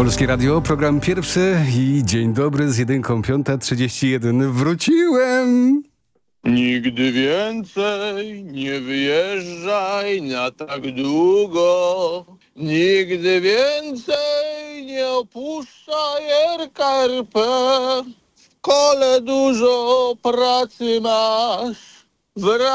Polskie Radio, program pierwszy i dzień dobry z 1:05:31. Wróciłem! Nigdy więcej nie wyjeżdżaj na tak długo. Nigdy więcej nie opuszczaj RKRP. W kole dużo pracy masz.